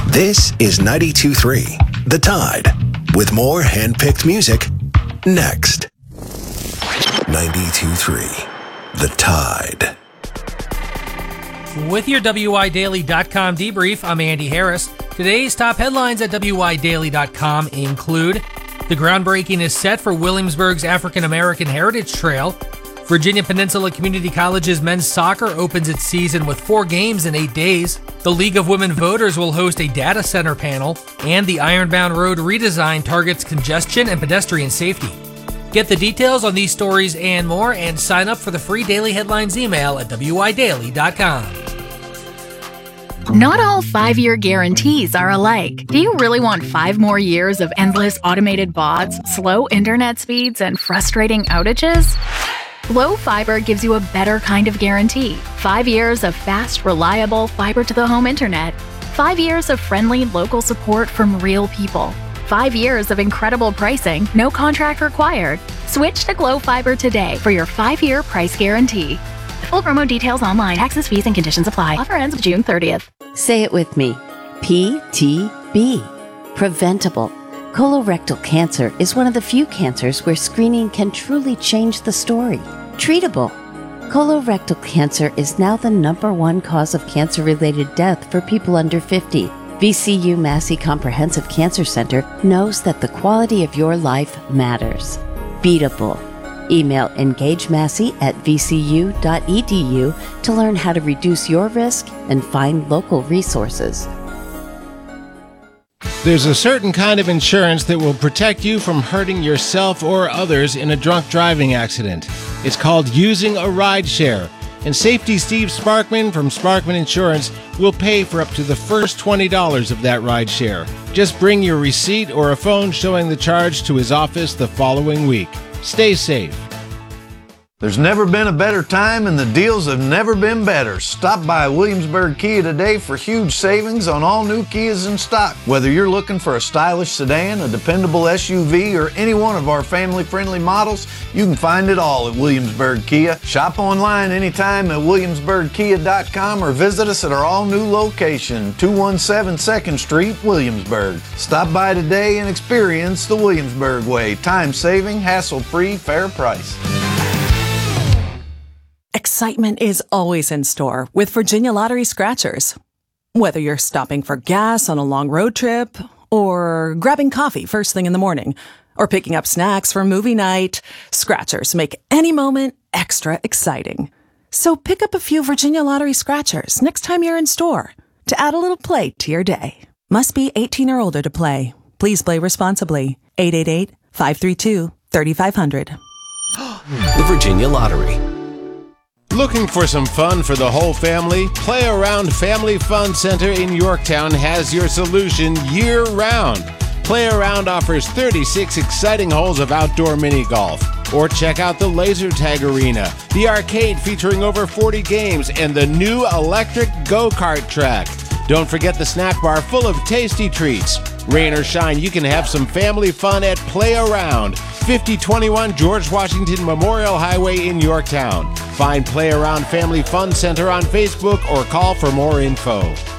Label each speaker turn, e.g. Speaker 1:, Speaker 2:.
Speaker 1: This is 92.3 The Tide, with more hand-picked music next. 92.3 The Tide.
Speaker 2: With your WIDaily.com debrief, I'm Andy Harris. Today's top headlines at WIDaily.com include: the groundbreaking is set for Williamsburg's African American Heritage Trail. Virginia Peninsula Community College's men's soccer opens its season with 4 games in 8 days. The League of Women Voters will host a data center panel. And the Ironbound Road redesign targets congestion and pedestrian safety. Get the details on these stories and more, and sign up for the free Daily Headlines email at WIDaily.com.
Speaker 3: Not all 5-year guarantees are alike. Do you really want 5 more years of endless automated bots, slow internet speeds, and frustrating outages? Glo Fiber gives you a better kind of guarantee. 5 years of fast, reliable fiber-to-the-home internet. 5 years of friendly local support from real people. 5 years of incredible pricing, no contract required. Switch to Glo Fiber today for your 5-year price guarantee. Full promo details online. Taxes, fees, and conditions apply. Offer ends June 30th.
Speaker 4: Say it with me. PTB. Preventable. Colorectal cancer is one of the few cancers where screening can truly change the story. Treatable. Colorectal cancer is now the #1 cause of cancer-related death for people under 50. VCU Massey Comprehensive Cancer Center knows that the quality of your life matters. Beatable. Email engagemassey@vcu.edu to learn how to reduce your risk and find local resources.
Speaker 5: There's a certain kind of insurance that will protect you from hurting yourself or others in a drunk driving accident. It's called using a rideshare. And Safety Steve Sparkman from Sparkman Insurance will pay for up to the first $20 of that rideshare. Just bring your receipt or a phone showing the charge to his office the following week. Stay safe.
Speaker 6: There's never been a better time, and the deals have never been better. Stop by Williamsburg Kia today for huge savings on all new Kias in stock. Whether you're looking for a stylish sedan, a dependable SUV, or any one of our family-friendly models, you can find it all at Williamsburg Kia. Shop online anytime at williamsburgkia.com or visit us at our all-new location, 217 2nd Street, Williamsburg. Stop by today and experience the Williamsburg way. Time-saving, hassle-free, fair price.
Speaker 7: Excitement is always in store with Virginia Lottery Scratchers. Whether you're stopping for gas on a long road trip, or grabbing coffee first thing in the morning, or picking up snacks for movie night, Scratchers make any moment extra exciting. So pick up a few Virginia Lottery Scratchers next time you're in store to add a little play to your day. Must be 18 or older to play. Please play responsibly. 888-532-3500.
Speaker 1: The Virginia Lottery.
Speaker 5: Looking for some fun for the whole family? Play Around Family Fun Center in Yorktown has your solution year-round. Play Around offers 36 exciting holes of outdoor mini golf. Or check out the laser tag arena, the arcade featuring over 40 games, and the new electric go-kart track. Don't forget the snack bar full of tasty treats. Rain or shine, you can have some family fun at Play Around, 5021 George Washington Memorial Highway in Yorktown. Find Play Around Family Fun Center on Facebook or call for more info.